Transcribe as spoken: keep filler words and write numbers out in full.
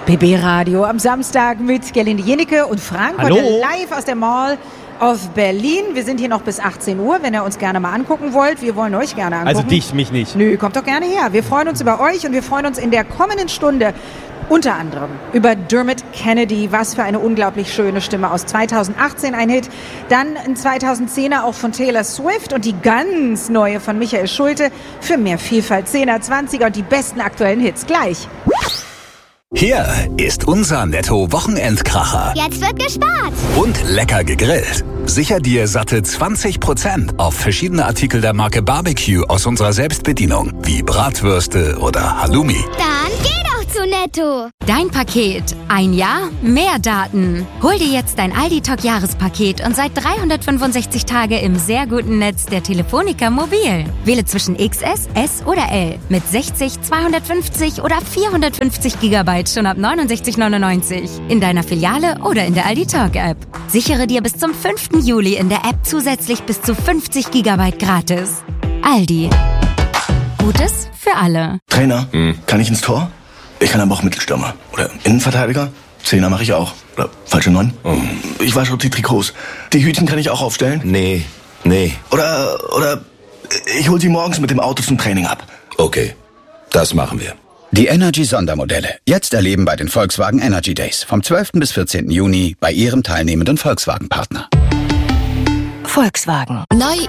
B B Radio am Samstag mit Gerlinde Jenecke und Frank Hallo. heute live aus der Mall of Berlin. Wir sind hier noch bis achtzehn Uhr, wenn ihr uns gerne mal angucken wollt. Wir wollen euch gerne angucken. Also dich, mich nicht. Nö, kommt doch gerne her. Wir freuen uns über euch und wir freuen uns in der kommenden Stunde unter anderem über Dermot Kennedy. Was für eine unglaublich schöne Stimme aus zweitausendachtzehn, ein Hit. Dann ein zweitausendzehner auch von Taylor Swift und die ganz neue von Michael Schulte für mehr Vielfalt. zehner, zwanziger und die besten aktuellen Hits gleich. Hier ist unser Netto-Wochenendkracher. Jetzt wird gespart. Und lecker gegrillt. Sicher dir satte zwanzig Prozent auf verschiedene Artikel der Marke Barbecue aus unserer Selbstbedienung, wie Bratwürste oder Halloumi. Dann geh doch zu Netto. Dein Paket. Ein Jahr, mehr Daten. Hol dir jetzt dein Aldi-Talk-Jahrespaket und seit dreihundertfünfundsechzig Tage im sehr guten Netz der Telefonica Mobil. Wähle zwischen X S, S oder L mit sechzig, zweihundertfünfzig oder vierhundertfünfzig Gigabyte schon ab neunundsechzig neunundneunzig. In deiner Filiale oder in der Aldi-Talk-App. Sichere dir bis zum fünften Juli in der App zusätzlich bis zu fünfzig Gigabyte gratis. Aldi. Gutes für alle. Trainer, hm. kann ich ins Tor? Ich kann aber auch Mittelstürmer. Oder Innenverteidiger? Zehner mache ich auch. Oder falsche Neun? Oh. Ich wasche auch die Trikots. Die Hütchen kann ich auch aufstellen? Nee, nee. Oder, oder ich hol sie morgens mit dem Auto zum Training ab. Okay, das machen wir. Die Energy-Sondermodelle. Jetzt erleben bei den Volkswagen Energy Days. Vom zwölften bis vierzehnten Juni bei Ihrem teilnehmenden Volkswagen-Partner. Volkswagen. Neu